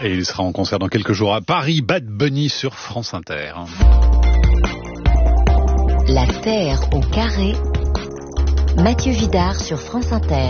Et il sera en concert dans quelques jours à Paris, Bad Bunny sur France Inter. La Terre au carré, Mathieu Vidard sur France Inter.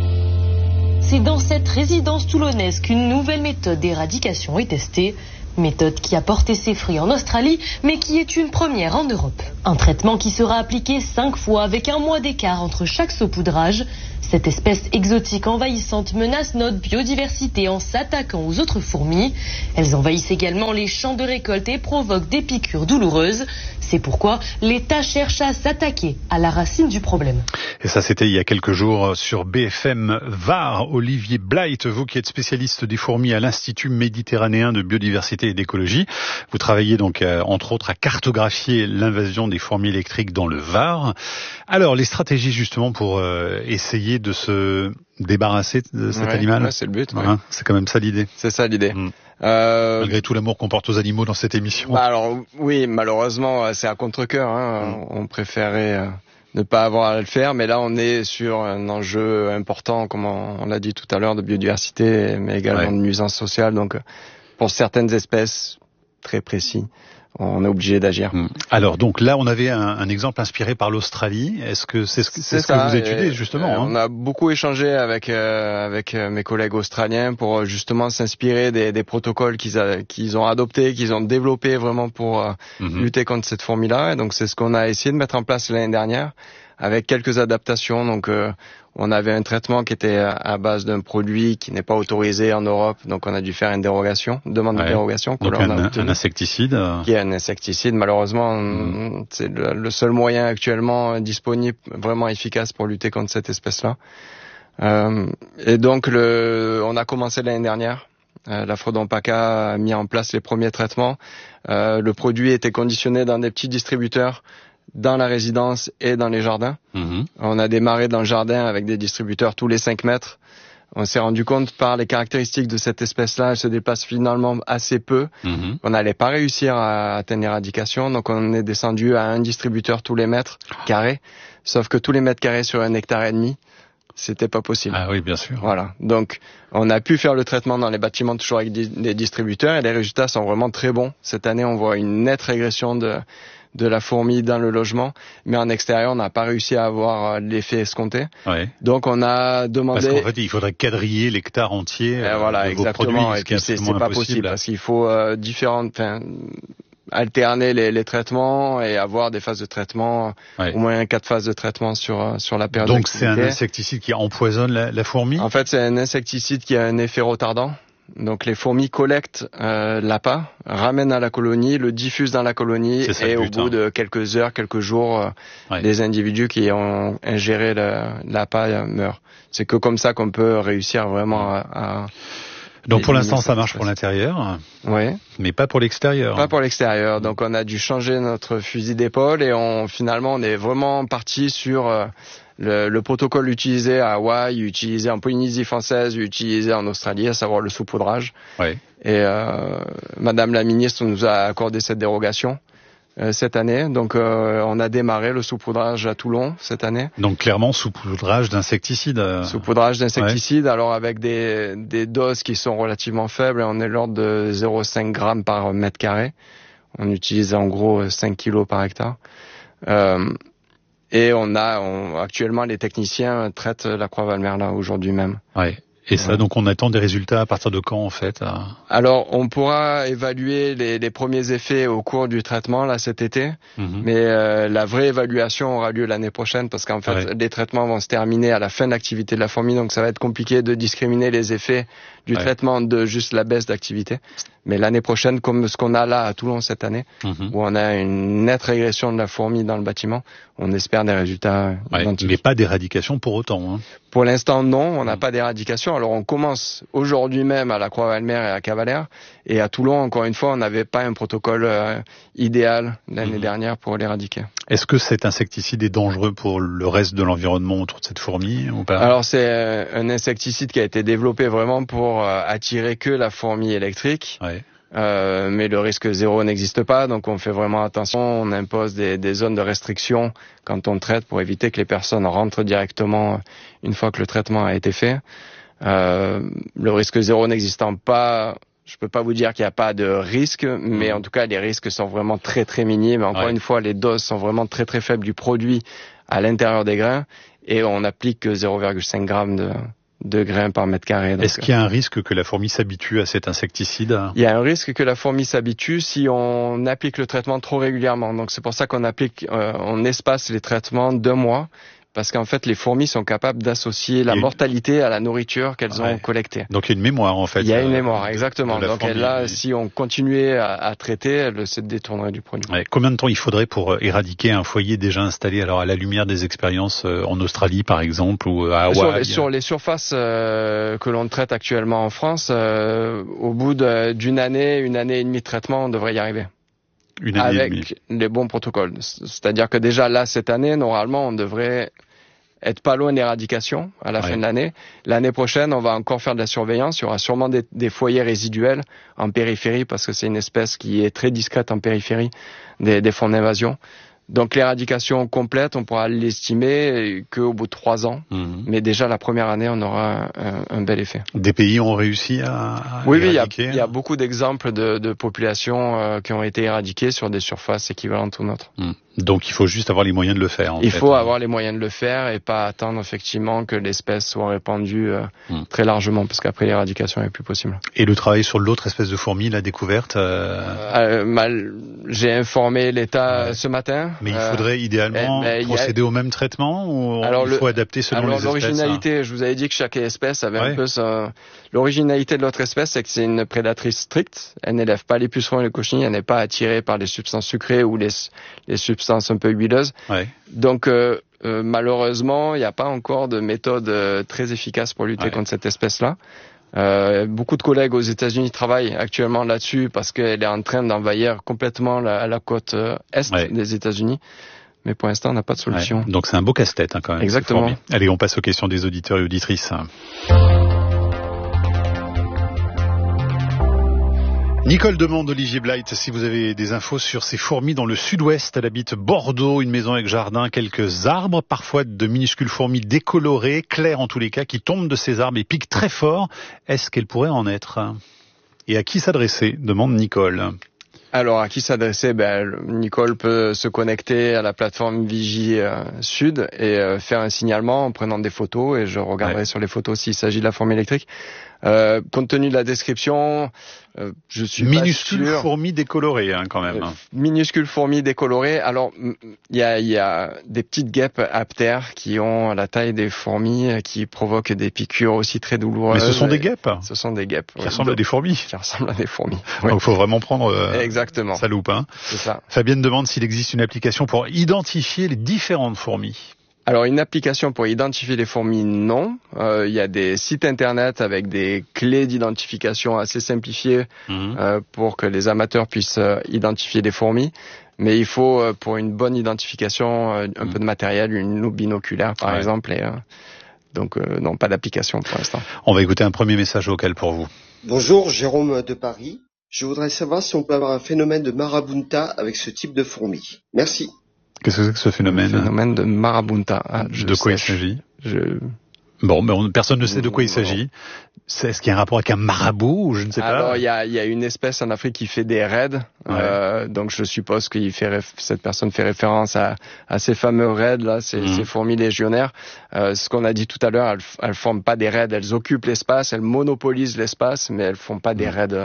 C'est dans cette résidence toulonnaise qu'une nouvelle méthode d'éradication est testée. Méthode qui a porté ses fruits en Australie, mais qui est une première en Europe. Un traitement qui sera appliqué 5 fois avec 1 mois d'écart entre chaque saupoudrage. Cette espèce exotique envahissante menace notre biodiversité en s'attaquant aux autres fourmis. Elles envahissent également les champs de récolte et provoquent des piqûres douloureuses. C'est pourquoi l'État cherche à s'attaquer à la racine du problème. Et ça, c'était il y a quelques jours sur BFM Var. Olivier Blight, vous qui êtes spécialiste des fourmis à l'Institut méditerranéen de biodiversité et d'écologie, vous travaillez donc entre autres à cartographier l'invasion des fourmis électriques dans le Var. Alors, les stratégies justement pour essayer de se débarrasser de cet animal. Ouais, c'est le but. Hein, c'est quand même ça l'idée. C'est ça l'idée. Malgré tout l'amour qu'on porte aux animaux dans cette émission. Alors oui, malheureusement, c'est à contre-cœur. On préférait ne pas avoir à le faire, mais là on est sur un enjeu important, comme on l'a dit tout à l'heure, de biodiversité, mais également de nuisance sociale. Donc pour certaines espèces très précis, on est obligé d'agir. Alors donc là, on avait un exemple inspiré par l'Australie. Est-ce que c'est ce que vous étudiez justement On a beaucoup échangé avec mes collègues australiens pour justement s'inspirer des protocoles qu'ils ont adoptés, qu'ils ont développés vraiment pour lutter contre cette fourmi-là. Et donc c'est ce qu'on a essayé de mettre en place l'année dernière, avec quelques adaptations. Donc on avait un traitement qui était à base d'un produit qui n'est pas autorisé en Europe, donc on a dû faire une demande de dérogation. Donc un insecticide. Qui est un insecticide. Malheureusement, c'est le seul moyen actuellement disponible vraiment efficace pour lutter contre cette espèce-là. Et donc on a commencé l'année dernière. La Frodon PACA a mis en place les premiers traitements. Le produit était conditionné dans des petits distributeurs dans la résidence et dans les jardins. On a démarré dans le jardin avec des distributeurs tous les 5 mètres. On s'est rendu compte par les caractéristiques de cette espèce-là, elle se déplace finalement assez peu. On n'allait pas réussir à atteindre l'éradication, donc on est descendu à 1 distributeur tous les mètres carrés. Sauf que tous les mètres carrés sur 1,5 hectare, c'était pas possible. Ah oui, bien sûr. Voilà. Donc, on a pu faire le traitement dans les bâtiments toujours avec des distributeurs et les résultats sont vraiment très bons. Cette année, on voit une nette régression de la fourmi dans le logement, mais en extérieur, on n'a pas réussi à avoir l'effet escompté. Donc, on a demandé... Parce qu'en fait, il faudrait quadriller l'hectare entier voilà, de vos exactement. produits, Et puis, c'est pas possible parce qu'il faut alterner les traitements et avoir des phases de traitement, au moins 4 phases de traitement sur la période. Donc, c'est un insecticide qui empoisonne la fourmi? En fait, c'est un insecticide qui a un effet retardant. Donc les fourmis collectent l'appât, ramènent à la colonie, le diffusent dans la colonie et au bout de quelques heures, quelques jours, les individus qui ont ingéré l'appât meurent. C'est que comme ça qu'on peut réussir vraiment à donc pour l'instant ça marche pour l'intérieur, mais pas pour l'extérieur. Pas pour l'extérieur. Donc on a dû changer notre fusil d'épaule et finalement on est vraiment parti sur le protocole utilisé à Hawaï, utilisé en Polynésie française, utilisé en Australie, à savoir le saupoudrage. Et Madame la ministre nous a accordé cette dérogation cette année. Donc on a démarré le saupoudrage à Toulon cette année. Donc clairement saupoudrage d'insecticides. Saupoudrage d'insecticides, alors avec des doses qui sont relativement faibles. On est l'ordre de 0,5 grammes par mètre carré. On utilise en gros 5 kilos par hectare. Et actuellement les techniciens traitent la Croix-Valmer là aujourd'hui même. Et ça, donc on attend des résultats à partir de quand en fait? Alors on pourra évaluer les premiers effets au cours du traitement là cet été, mais la vraie évaluation aura lieu l'année prochaine parce qu'en fait les traitements vont se terminer à la fin de l'activité de la fourmi, donc ça va être compliqué de discriminer les effets du traitement de juste la baisse d'activité. Mais l'année prochaine, comme ce qu'on a là à Toulon cette année, où on a une nette régression de la fourmi dans le bâtiment, on espère des résultats identiques. Mais pas d'éradication pour autant. Pour l'instant, non, on n'a pas d'éradication. Alors on commence aujourd'hui même à la Croix-Valmer et à Cavalère. Et à Toulon, encore une fois, on n'avait pas un protocole idéal l'année dernière pour l'éradiquer. Est-ce que cet insecticide est dangereux pour le reste de l'environnement autour de cette fourmi ou pas? Alors c'est un insecticide qui a été développé vraiment pour attirer que la fourmi électrique. Mais le risque zéro n'existe pas, donc on fait vraiment attention. On impose des zones de restriction quand on traite pour éviter que les personnes rentrent directement une fois que le traitement a été fait. Le risque zéro n'existant pas, Je peux pas vous dire qu'il n'y a pas de risque, mais en tout cas, les risques sont vraiment très, très minimes. Encore une fois, les doses sont vraiment très, très faibles du produit à l'intérieur des grains et on applique que 0,5 grammes de grains par mètre carré. Est-ce qu'il y a un risque que la fourmi s'habitue à cet insecticide? Il y a un risque que la fourmi s'habitue si on applique le traitement trop régulièrement. Donc c'est pour ça qu'on on espace les traitements d'1 mois. Parce qu'en fait, les fourmis sont capables d'associer la mortalité à la nourriture qu'elles ont collectée. Donc il y a une mémoire, en fait. Il y a une mémoire, exactement. Donc fourmi, là, si on continuait à traiter, elle se détournerait du produit. Combien de temps il faudrait pour éradiquer un foyer déjà installé, alors à la lumière des expériences en Australie, par exemple, ou à Hawaï? Sur les surfaces que l'on traite actuellement en France, au bout d'une année, 1 année et demie de traitement, on devrait y arriver. Avec les bons protocoles. C'est-à-dire que déjà là, cette année, normalement, on devrait être pas loin d'éradication à la fin de l'année. L'année prochaine, on va encore faire de la surveillance. Il y aura sûrement des foyers résiduels en périphérie parce que c'est une espèce qui est très discrète en périphérie des fonds d'invasion. Donc l'éradication complète, on pourra l'estimer qu'au bout de 3 ans. Mais déjà la première année, on aura un bel effet. Des pays ont réussi à éradiquer? Il y a beaucoup d'exemples de populations qui ont été éradiquées sur des surfaces équivalentes aux nôtres. Donc il faut juste avoir les moyens de le faire. Il faut avoir les moyens de le faire et pas attendre effectivement que l'espèce soit répandue très largement, parce qu'après l'éradication n'est plus possible. Et le travail sur l'autre espèce de fourmi, la découverte j'ai informé l'État ce matin. Mais il faudrait idéalement procéder au même traitement ou il faut adapter selon les espèces? L'originalité, je vous avais dit que chaque espèce avait un peu l'originalité de l'autre espèce, c'est que c'est une prédatrice stricte. Elle n'élève pas les pucerons et les cochenilles, elle n'est pas attirée par les substances sucrées ou les substances un peu huileuses. Donc malheureusement, il n'y a pas encore de méthode très efficace pour lutter contre cette espèce-là. Beaucoup de collègues aux États-Unis travaillent actuellement là-dessus parce qu'elle est en train d'envahir complètement la côte est des États-Unis. Mais pour l'instant, on n'a pas de solution. Donc c'est un beau casse-tête quand même. Exactement. Allez, on passe aux questions des auditeurs et auditrices. Nicole demande, Olivier Blight, si vous avez des infos sur ces fourmis dans le sud-ouest. Elle habite Bordeaux, une maison avec jardin, quelques arbres, parfois de minuscules fourmis décolorées, claires en tous les cas, qui tombent de ces arbres et piquent très fort. Est-ce qu'elle pourrait en être? Et à qui s'adresser? Demande Nicole. Alors, à qui s'adresser? Nicole peut se connecter à la plateforme Vigie Sud et faire un signalement en prenant des photos, et je regarderai sur les photos s'il s'agit de la fourmi électrique. Compte tenu de la description, je suis minuscules pas sûr. Fourmis décolorées quand même. Minuscules fourmis décolorées. Alors il y a des petites guêpes aptères qui ont la taille des fourmis, qui provoquent des piqûres aussi très douloureuses. Mais ce sont des guêpes? Ce sont des guêpes qui ressemblent à des fourmis. Qui ressemblent à des fourmis. Donc il faut vraiment prendre exactement sa loupe. C'est ça. Fabienne demande s'il existe une application pour identifier les différentes fourmis. Alors une application pour identifier les fourmis, non. Il y a des sites internet avec des clés d'identification assez simplifiées pour que les amateurs puissent identifier les fourmis. Mais il faut pour une bonne identification un peu de matériel, une loupe binoculaire par exemple. Et, donc non, pas d'application pour l'instant. On va écouter un premier message vocal pour vous. Bonjour, Jérôme de Paris. Je voudrais savoir si on peut avoir un phénomène de marabunta avec ce type de fourmis. Merci. Qu'est-ce que c'est que ce phénomène? Le phénomène de marabunta. De quoi il s'agit? Bon, mais personne ne sait de quoi il s'agit. Est-ce qu'il y a un rapport avec un marabout ou je ne sais pas? Alors, il y a une espèce en Afrique qui fait des raids. Donc, je suppose que cette personne fait référence à ces fameux raids là, ces fourmis légionnaires. Ce qu'on a dit tout à l'heure, elles forment pas des raids, elles occupent l'espace, elles monopolisent l'espace, mais elles font pas des raids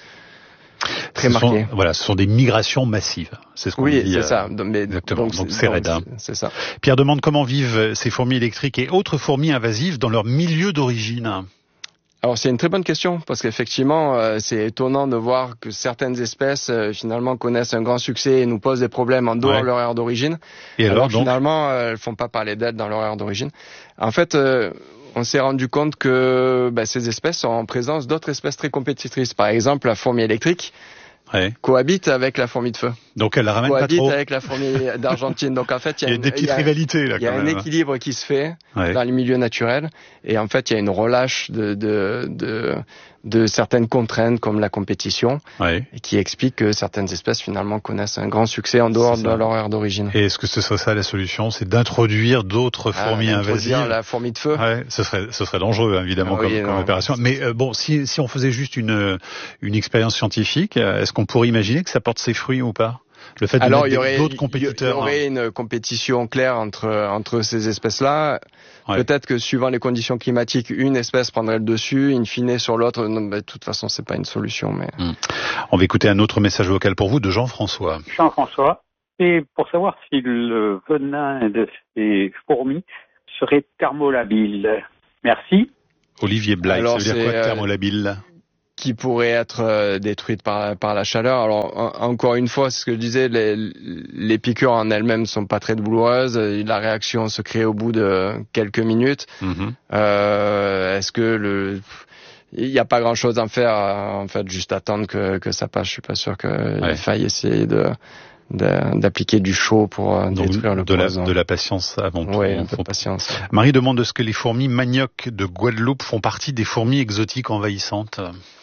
très marqués. Ce sont des migrations massives. C'est ce qu'on dit. Oui, c'est ça. Exactement. Donc c'est raide. C'est ça. Pierre demande comment vivent ces fourmis électriques et autres fourmis invasives dans leur milieu d'origine. Alors c'est une très bonne question parce qu'effectivement c'est étonnant de voir que certaines espèces finalement connaissent un grand succès et nous posent des problèmes en dehors de leur aire d'origine. Et alors donc finalement elles font pas parler d'elles dans leur aire d'origine. En fait on s'est rendu compte que ces espèces sont en présence d'autres espèces très compétitrices. Par exemple, la fourmi électrique cohabite avec la fourmi de feu. Donc elle la ramène pas trop. Cohabite avec la fourmi d'Argentine. Donc en fait, il y a des petites rivalités là. Il y a un équilibre qui se fait dans les milieux naturels. Et en fait, il y a une relâche de de certaines contraintes comme la compétition, ouais. et qui explique que certaines espèces finalement connaissent un grand succès en dehors de leur aire d'origine. Et est-ce que ce serait ça la solution, c'est d'introduire d'autres fourmis invasives? La fourmi de feu. Ouais, ce serait dangereux évidemment comme opération. Mais bon, si on faisait juste une expérience scientifique, est-ce qu'on pourrait imaginer que ça porte ses fruits ou pas? Le fait de mettre d'autres compétiteurs. Il y aurait une compétition claire entre ces espèces-là. Ouais. Peut-être que suivant les conditions climatiques, une espèce prendrait le dessus, in fine sur l'autre. De toute façon, c'est pas une solution. Mais on va écouter un autre message vocal pour vous de Jean-François. Jean-François, et pour savoir si le venin de ces fourmis serait thermolabile. Merci. Olivier Blight, alors, ça veut dire quoi thermolabile? Qui pourrait être détruite par la chaleur. Alors encore une fois, c'est ce que je disais, les piqûres en elles-mêmes sont pas très douloureuses. La réaction se crée au bout de quelques minutes. Est-ce que il n'y a pas grand-chose à faire, en fait, juste attendre que ça passe. Je suis pas sûr qu'il faille essayer d'appliquer du chaud pour détruire le poison. De la patience avant tout. Oui, un peu de patience. Marie demande est-ce que les fourmis manioc de Guadeloupe font partie des fourmis exotiques envahissantes?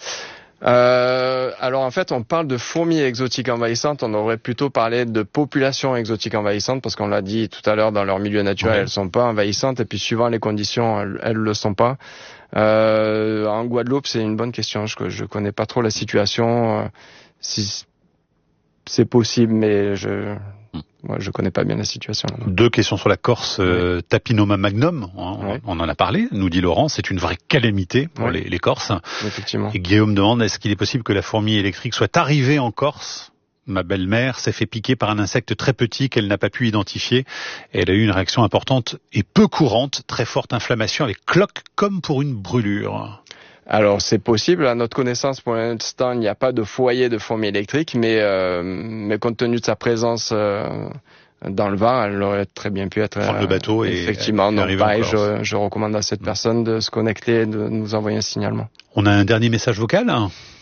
Alors en fait, on parle de fourmis exotiques envahissantes. On aurait plutôt parlé de populations exotiques envahissantes parce qu'on l'a dit tout à l'heure, dans leur milieu naturel, elles sont pas envahissantes. Et puis suivant les conditions, elles le sont pas. En Guadeloupe, c'est une bonne question. Je connais pas trop la situation. Si c'est possible, mais moi, je connais pas bien la situation. Deux questions sur la Corse. Tapinoma magnum, on en a parlé, nous dit Laurent, c'est une vraie calamité pour les Corses. Effectivement. Et Guillaume demande, est-ce qu'il est possible que la fourmi électrique soit arrivée en Corse? Ma belle-mère s'est fait piquer par un insecte très petit qu'elle n'a pas pu identifier. Et elle a eu une réaction importante et peu courante, très forte inflammation avec cloque comme pour une brûlure. Alors c'est possible, à notre connaissance pour l'instant il n'y a pas de foyer de fourmis électriques, mais compte tenu de sa présence dans le Var, elle aurait très bien pu être prendre le bateau et effectivement. Donc pareil, je recommande à cette personne de se connecter et de nous envoyer un signalement. On a un dernier message vocal.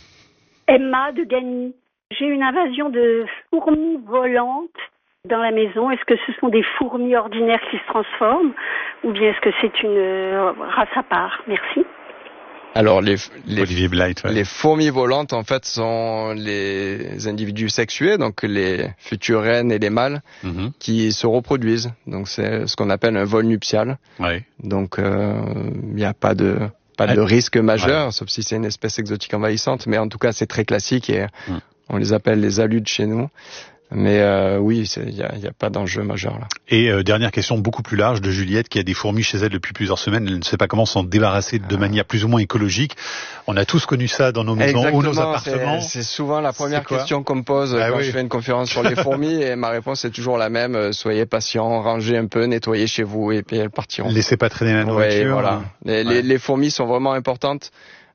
Emma de Gagny. J'ai une invasion de fourmis volantes dans la maison. Est-ce que ce sont des fourmis ordinaires qui se transforment ou bien est-ce que c'est une race à part? Merci. Alors Olivier Blight, les fourmis volantes en fait sont les individus sexués, donc les futures reines et les mâles qui se reproduisent. Donc c'est ce qu'on appelle un vol nuptial. Ouais. Donc il n'y a pas de risque majeur, sauf si c'est une espèce exotique envahissante. Mais en tout cas c'est très classique et on les appelle les aludes chez nous. Mais oui, il y a pas d'enjeu majeur là. Et dernière question beaucoup plus large de Juliette qui a des fourmis chez elle depuis plusieurs semaines. Elle ne sait pas comment s'en débarrasser de manière plus ou moins écologique. On a tous connu ça dans nos maisons ou nos appartements. C'est souvent la première question qu'on me pose quand je fais une conférence sur les fourmis et ma réponse est toujours la même. Soyez patient, rangez un peu, nettoyez chez vous et puis elles partiront. Laissez pas traîner la nourriture. Voilà. Les fourmis sont vraiment importantes.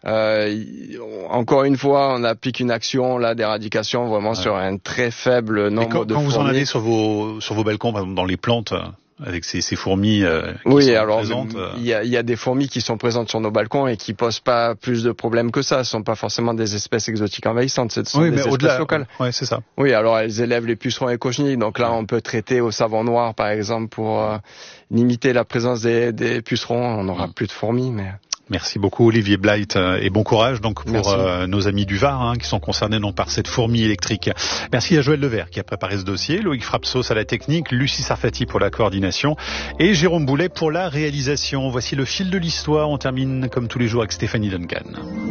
Encore une fois, on applique une action là d'éradication vraiment sur un très faible nombre de fourmis. Quand vous en avez sur vos balcons, par exemple, dans les plantes, avec ces fourmis qui sont alors présentes. Il y a des fourmis qui sont présentes sur nos balcons et qui posent pas plus de problèmes que ça. Ce sont pas forcément des espèces exotiques envahissantes, ce sont des espèces locales. Ouais, c'est ça. Oui, alors elles élèvent les pucerons écochenilles. Donc là, on peut traiter au savon noir, par exemple, pour limiter la présence des pucerons. On n'aura plus de fourmis, mais... Merci beaucoup Olivier Blight et bon courage donc pour nos amis du Var qui sont concernés donc par cette fourmi électrique. Merci à Joël Levert qui a préparé ce dossier, Loïc Frapsos à la technique, Lucie Sarfati pour la coordination et Jérôme Boulet pour la réalisation. Voici le fil de l'histoire, on termine comme tous les jours avec Stéphanie Duncan.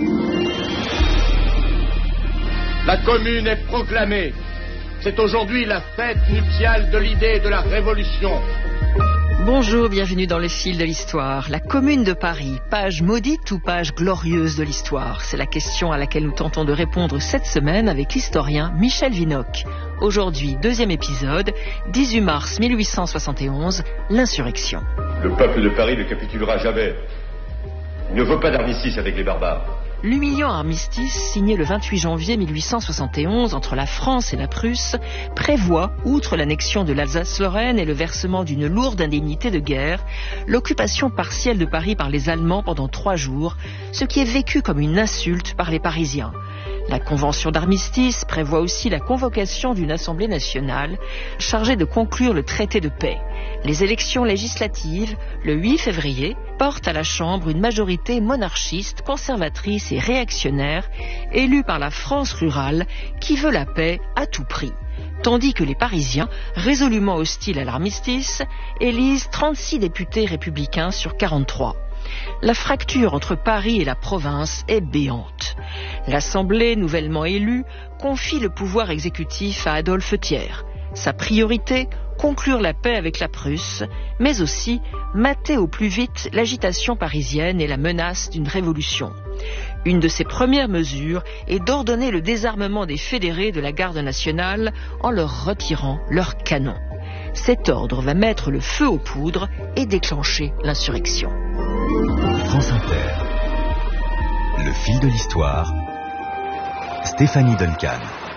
La commune est proclamée. C'est aujourd'hui la fête nuptiale de l'idée de la révolution. Bonjour, bienvenue dans le fil de l'histoire. La Commune de Paris, page maudite ou page glorieuse de l'histoire? C'est la question à laquelle nous tentons de répondre cette semaine avec l'historien Michel Vinocq. Aujourd'hui, deuxième épisode, 18 mars 1871, l'insurrection. Le peuple de Paris ne capitulera jamais. Il ne veut pas d'armistice avec les barbares. L'humiliant armistice, signé le 28 janvier 1871 entre la France et la Prusse, prévoit, outre l'annexion de l'Alsace-Lorraine et le versement d'une lourde indemnité de guerre, l'occupation partielle de Paris par les Allemands pendant 3 jours, ce qui est vécu comme une insulte par les Parisiens. La convention d'armistice prévoit aussi la convocation d'une assemblée nationale chargée de conclure le traité de paix. Les élections législatives, le 8 février, portent à la Chambre une majorité monarchiste, conservatrice et réactionnaire, élue par la France rurale qui veut la paix à tout prix. Tandis que les Parisiens, résolument hostiles à l'armistice, élisent 36 députés républicains sur 43. La fracture entre Paris et la province est béante. L'Assemblée, nouvellement élue, confie le pouvoir exécutif à Adolphe Thiers. Sa priorité, conclure la paix avec la Prusse, mais aussi mater au plus vite l'agitation parisienne et la menace d'une révolution. Une de ses premières mesures est d'ordonner le désarmement des fédérés de la garde nationale en leur retirant leurs canons. Cet ordre va mettre le feu aux poudres et déclencher l'insurrection. France Inter. Le fil de l'histoire. Stéphanie Duncan.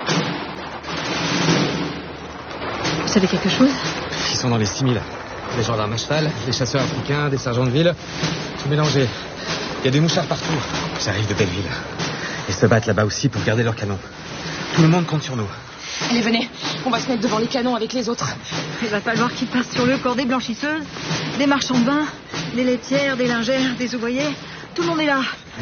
Vous savez quelque chose? Ils sont dans les 6000. Des gendarmes à cheval, des chasseurs africains, des sergents de ville. Tout mélangé. Il y a des mouchards partout. J'arrive de Belleville. Ils se battent là-bas aussi pour garder leurs canons. Tout le monde compte sur nous. Allez, venez. On va se mettre devant les canons avec les autres. Il va falloir qu'ils passent sur le corps des blanchisseuses, des marchands de vin, des laitières, des lingères, des ouvriers. Tout le monde est là.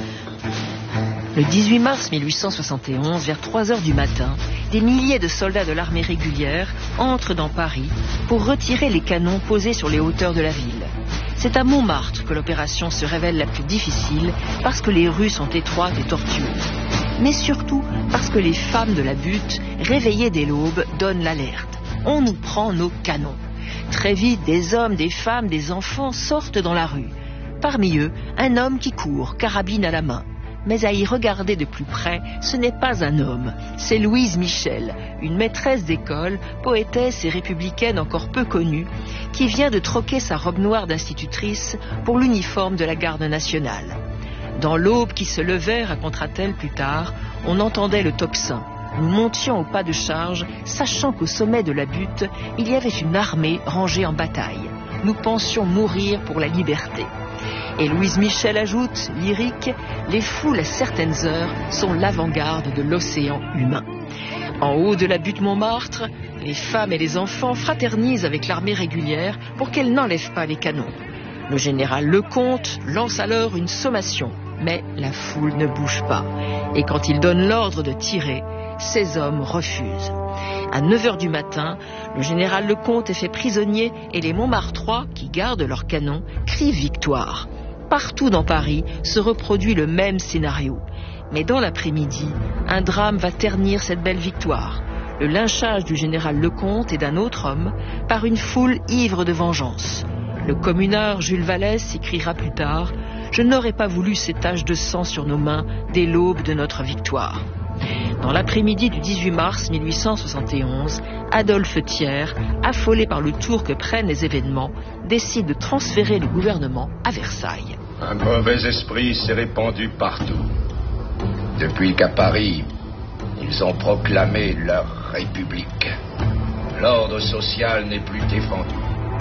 Le 18 mars 1871, vers 3 heures du matin, des milliers de soldats de l'armée régulière entrent dans Paris pour retirer les canons posés sur les hauteurs de la ville. C'est à Montmartre que l'opération se révèle la plus difficile parce que les rues sont étroites et tortueuses. Mais surtout parce que les femmes de la butte, réveillées dès l'aube, donnent l'alerte. On nous prend nos canons. Très vite, des hommes, des femmes, des enfants sortent dans la rue. Parmi eux, un homme qui court, carabine à la main. Mais à y regarder de plus près, ce n'est pas un homme. C'est Louise Michel, une maîtresse d'école, poétesse et républicaine encore peu connue, qui vient de troquer sa robe noire d'institutrice pour l'uniforme de la garde nationale. Dans l'aube qui se levait, racontera-t-elle plus tard, on entendait le tocsin. Nous montions au pas de charge, sachant qu'au sommet de la butte, il y avait une armée rangée en bataille. Nous pensions mourir pour la liberté. Et Louise Michel ajoute, lyrique, les foules à certaines heures sont l'avant-garde de l'océan humain. En haut de la butte Montmartre, les femmes et les enfants fraternisent avec l'armée régulière pour qu'elle n'enlève pas les canons. Le général Lecomte lance alors une sommation, mais la foule ne bouge pas. Et quand il donne l'ordre de tirer, ces hommes refusent. À 9h du matin, le général Lecomte est fait prisonnier et les Montmartrois, qui gardent leurs canons, crient victoire. Partout dans Paris se reproduit le même scénario. Mais dans l'après-midi, un drame va ternir cette belle victoire. Le lynchage du général Lecomte et d'un autre homme par une foule ivre de vengeance. Le communard Jules Vallès écrira plus tard « Je n'aurais pas voulu ces taches de sang sur nos mains dès l'aube de notre victoire ». Dans l'après-midi du 18 mars 1871, Adolphe Thiers, affolé par le tour que prennent les événements, décide de transférer le gouvernement à Versailles. Un mauvais esprit s'est répandu partout. Depuis qu'à Paris, ils ont proclamé leur république. L'ordre social n'est plus défendu.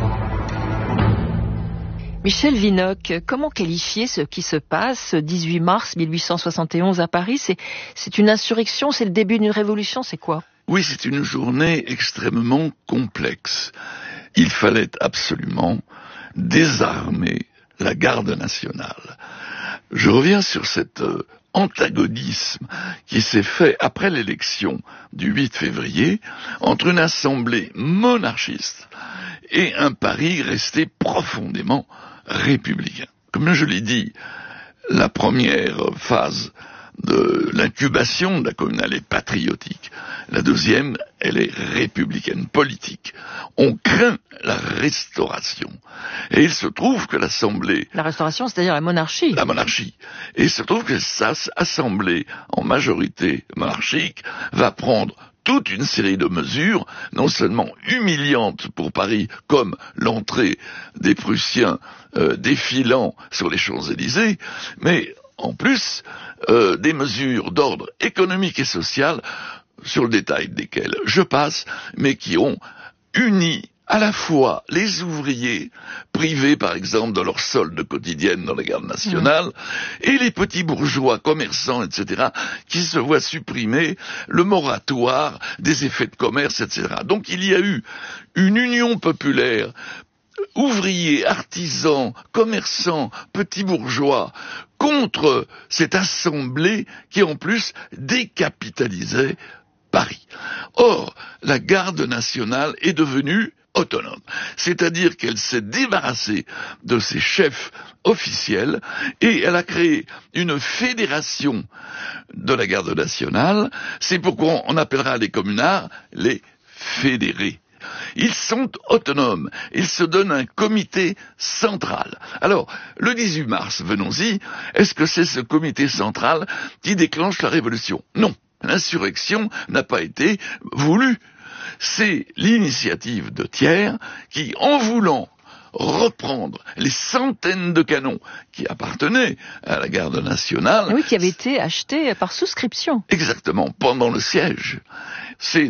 Michel Vinocq, comment qualifier ce qui se passe ce 18 mars 1871 à Paris? C'est une insurrection, c'est le début d'une révolution, c'est quoi? Oui, c'est une journée extrêmement complexe. Il fallait absolument désarmer la garde nationale. Je reviens sur cet antagonisme qui s'est fait après l'élection du 8 février entre une assemblée monarchiste et un Paris resté profondément républicain. Comme je l'ai dit, la première phase de l'incubation de la commune, elle est patriotique. La deuxième, elle est républicaine, politique. On craint la restauration. Et il se trouve que l'Assemblée... La restauration, c'est-à-dire la monarchie. La monarchie. Et il se trouve que cette assemblée, en majorité monarchique, va prendre toute une série de mesures, non seulement humiliantes pour Paris, comme l'entrée des Prussiens défilant sur les Champs-Élysées, mais en plus des mesures d'ordre économique et social, sur le détail desquelles je passe, mais qui ont uni à la fois les ouvriers, privés par exemple de leur solde quotidienne dans la garde nationale, et les petits bourgeois, commerçants, etc., qui se voient supprimer le moratoire des effets de commerce, etc. Donc il y a eu une union populaire, ouvriers, artisans, commerçants, petits bourgeois, contre cette assemblée qui en plus décapitalisait Paris. Or, la garde nationale est devenue autonome, c'est-à-dire qu'elle s'est débarrassée de ses chefs officiels et elle a créé une fédération de la garde nationale. C'est pourquoi on appellera les communards les fédérés. Ils sont autonomes, ils se donnent un comité central. Alors, le 18 mars, venons-y, est-ce que c'est ce comité central qui déclenche la révolution? Non, l'insurrection n'a pas été voulue. C'est l'initiative de Thiers qui, en voulant reprendre les centaines de canons qui appartenaient à la garde nationale... Oui, qui avaient été achetés par souscription. Exactement, pendant le siège. C'est